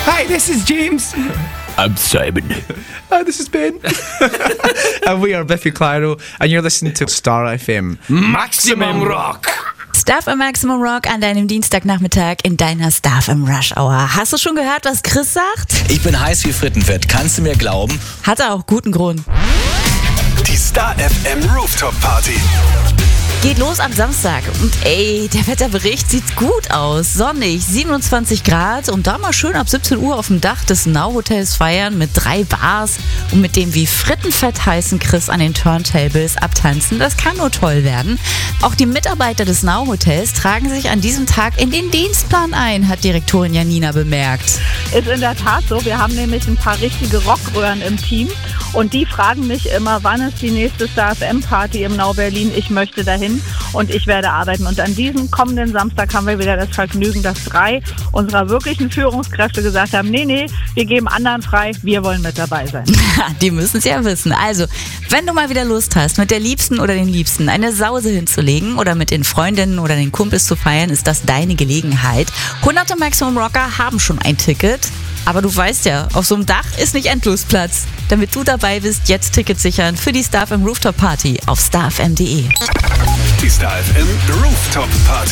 Hi, this is James. I'm Simon. This is Ben. And we are Biffy Clyro, and you're listening to Star FM. Maximum Rock. Star FM Maximum Rock an deinem Dienstagnachmittag in deiner Star FM Rush Hour. Hast du schon gehört, was Chris sagt? Ich bin heiß wie Frittenfett, kannst du mir glauben? Hat er auch guten Grund. Die Star FM Rooftop Party. Geht los am Samstag und der Wetterbericht sieht gut aus. Sonnig, 27 Grad und da mal schön ab 17 Uhr auf dem Dach des Now Hotels feiern mit 3 Bars und mit dem wie Frittenfett heißen Chris an den Turntables abtanzen. Das kann nur toll werden. Auch die Mitarbeiter des Now Hotels tragen sich an diesem Tag in den Dienstplan ein, hat Direktorin Janina bemerkt. Ist in der Tat so. Wir haben nämlich ein paar richtige Rockröhren im Team und die fragen mich immer, wann ist die nächste Star FM Party im Now Berlin? Ich möchte dahin und ich werde arbeiten. Und an diesem kommenden Samstag haben wir wieder das Vergnügen, dass 3 unserer wirklichen Führungskräfte gesagt haben, nee, wir geben anderen frei, wir wollen mit dabei sein. Die müssen es ja wissen. Also, wenn du mal wieder Lust hast, mit der Liebsten oder den Liebsten eine Sause hinzulegen oder mit den Freundinnen oder den Kumpels zu feiern, ist das deine Gelegenheit. Hunderte Maximum Rocker haben schon ein Ticket. Aber du weißt ja, auf so einem Dach ist nicht endlos Platz. Damit du dabei bist, jetzt Tickets sichern für die Star FM Rooftop Party auf starfm.de. Die Star FM Rooftop Party.